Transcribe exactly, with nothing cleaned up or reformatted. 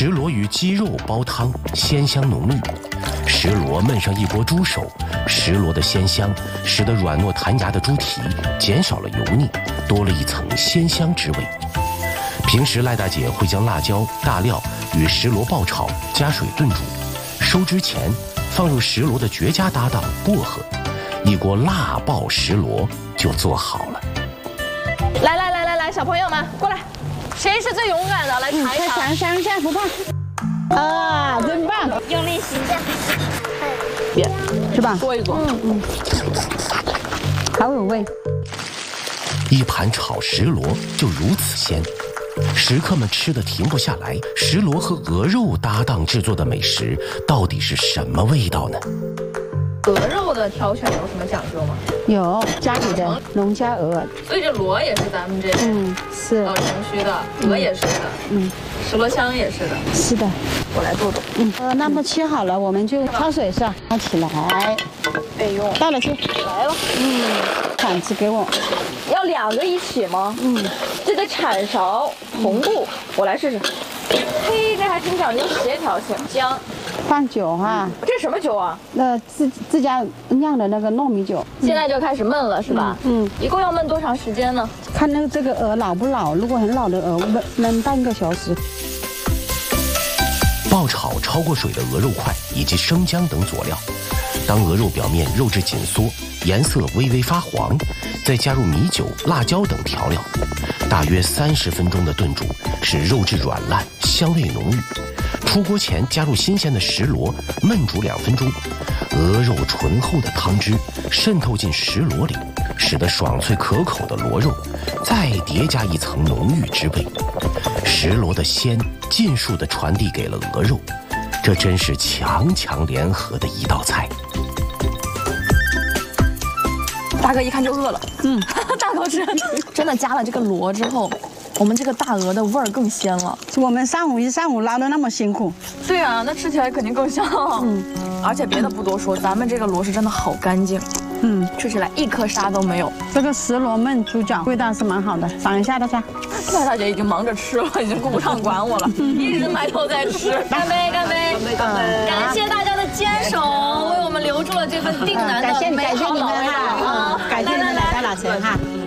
石螺与鸡肉煲汤，鲜香浓郁。石螺焖上一锅猪手，石螺的鲜香使得软糯弹牙的猪蹄减少了油腻，多了一层鲜香之味。平时赖大姐会将辣椒、大料与石螺爆炒，加水炖煮。收之前放入石螺的绝佳搭档薄荷，一锅辣爆石螺就做好了。 来来来来来，小朋友们过来，谁是最勇敢的？来尝一尝， 尝尝一下，不怕。啊，真棒！ 用力吸一下， 别， 是吧？ 多一多。 嗯嗯，好有味。 一盘炒石螺就如此鲜，食客们吃得停不下来。石螺和鹅肉搭档制作的美食，到底是什么味道呢？ 鹅肉的挑选有什么讲究吗？ 有家里的农家鹅， 所以这螺也是咱们这嗯是老城区的，鹅也是的， 嗯， 石螺香也是的。 是的， 我来做做。 嗯呃，那么切好了，我们就焯水是吧？焯起来， 哎呦， 倒了去， 来了。 嗯，铲子给我， 要两个一起吗？ 嗯， 这个铲勺同步，我来试试。嘿，这还挺讲究协调性。姜， 放酒哈， 这是什么酒啊？ 那自自家酿的那个糯米酒， 现在就开始焖了是吧？ 嗯， 一共要焖多长时间呢？ 看那个这个鹅老不老，如果很老的鹅，焖焖半个小时。 爆炒超过水的鹅肉块以及生姜等佐料，当鹅肉表面肉质紧缩，颜色微微发黄，再加入米酒、辣椒等调料，大约三十分钟的炖煮，使肉质软烂，香味浓郁。出锅前加入新鲜的石螺，焖煮两分钟，鹅肉醇厚的汤汁渗透进石螺里，使得爽脆可口的螺肉再叠加一层浓郁之味。石螺的鲜尽数地传递给了鹅肉，这真是强强联合的一道菜。 大哥一看就饿了，嗯，大口吃。真的加了这个螺之后，我们这个大鹅的味儿更鲜了。 我们上午一上午捞的那么辛苦， 对啊，那吃起来肯定更香。嗯，而且别的不多说，咱们这个螺是真的好干净，嗯，吃起来一颗沙都没有。 这个石螺焖猪脚味道是蛮好的，尝一下大家。 赖大姐已经忙着吃了，已经顾不上管我了，一直埋头在吃。干杯，干杯，干杯，干杯！感谢大家的坚守，为我们留住了这份定南的美好老鸭。 感谢你们来到老城哈。